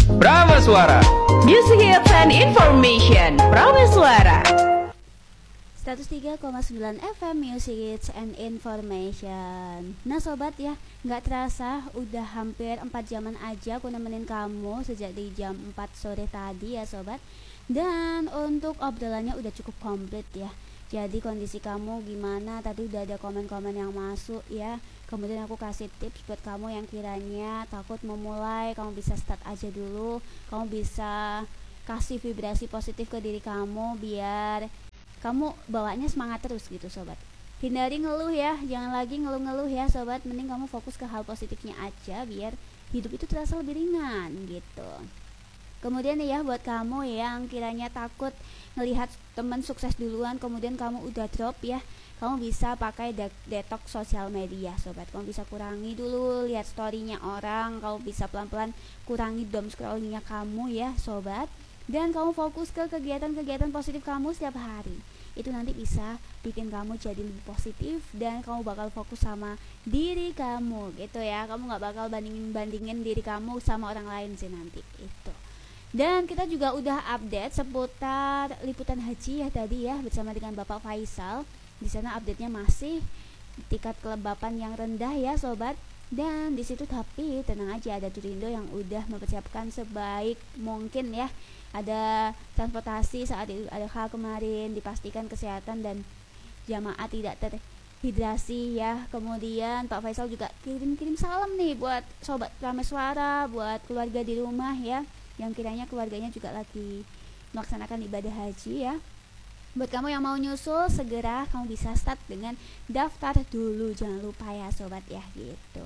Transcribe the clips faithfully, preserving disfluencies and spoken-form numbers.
Prameswara. Music Hits and Information. Prameswara. seratus tiga koma sembilan F M Music Hits and Information. Nah sobat ya, nggak terasa udah hampir empat jaman aja aku nemenin kamu sejak di jam empat sore tadi ya sobat. Dan untuk obrolannya udah cukup komplit ya. Jadi kondisi kamu gimana? Tadi udah ada komen-komen yang masuk ya. Kemudian aku kasih tips buat kamu yang kiranya takut memulai, kamu bisa start aja dulu. Kamu bisa kasih vibrasi positif ke diri kamu biar kamu bawanya semangat terus gitu sobat. Hindari ngeluh ya, jangan lagi ngeluh-ngeluh ya sobat. Mending kamu fokus ke hal positifnya aja biar hidup itu terasa lebih ringan gitu. Kemudian ya buat kamu yang kiranya takut ngelihat teman sukses duluan kemudian kamu udah drop ya, kamu bisa pakai de- detox sosial media sobat. Kamu bisa kurangi dulu lihat storynya orang, kamu bisa pelan-pelan kurangi doom scrollingnya kamu ya sobat. Dan kamu fokus ke kegiatan-kegiatan positif kamu setiap hari. Itu nanti bisa bikin kamu jadi lebih positif dan kamu bakal fokus sama diri kamu gitu ya. Kamu gak bakal bandingin-bandingin diri kamu sama orang lain sih nanti itu. Dan kita juga udah update seputar liputan haji ya tadi ya bersama dengan Bapak Faisal. Di sana update-nya masih tingkat kelembapan yang rendah ya sobat. Dan di situ tapi tenang aja, ada Turindo yang udah mempersiapkan sebaik mungkin ya. Ada transportasi saat itu ada hal kemarin, dipastikan kesehatan dan jamaah tidak terhidrasi ya. Kemudian Pak Faisal juga kirim-kirim salam nih buat sobat Prameswara, buat keluarga di rumah ya, yang kiranya keluarganya juga lagi melaksanakan ibadah haji ya. Buat kamu yang mau nyusul, segera kamu bisa start dengan daftar dulu, jangan lupa ya sobat ya gitu.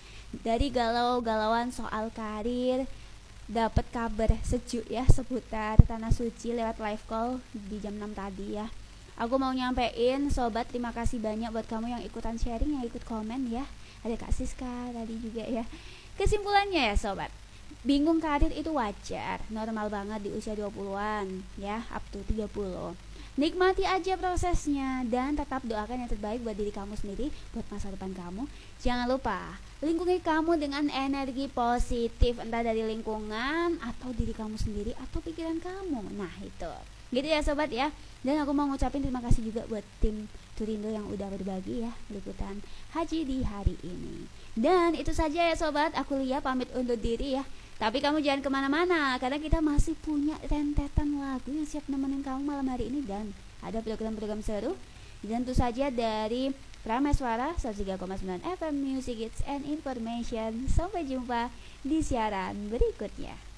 Dari galau-galauan soal karir, dapat kabar sejuk ya seputar Tanah Suci lewat live call di jam enam tadi ya. Aku mau nyampein sobat, terima kasih banyak buat kamu yang ikutan sharing, yang ikut komen ya. Ada Kak Siska tadi juga ya. Kesimpulannya ya sobat, bingung karir itu wajar, normal banget di usia dua puluhan ya, up to tiga puluh. Nikmati aja prosesnya dan tetap doakan yang terbaik buat diri kamu sendiri, buat masa depan kamu. Jangan lupa lingkungi kamu dengan energi positif, entah dari lingkungan atau diri kamu sendiri atau pikiran kamu. Nah itu gitu ya sobat ya. Dan aku mau ngucapin terima kasih juga buat tim Turindo yang udah berbagi ya liputan haji di hari ini. Dan itu saja ya sobat, aku Lia pamit undur diri ya. Tapi kamu jangan kemana-mana karena kita masih punya rentetan lagu yang siap nemenin kamu malam hari ini. Dan ada program-program seru. Dan tentu saja dari Prameswara seratus tiga koma sembilan F M Music Hits and Information. Sampai jumpa di siaran berikutnya.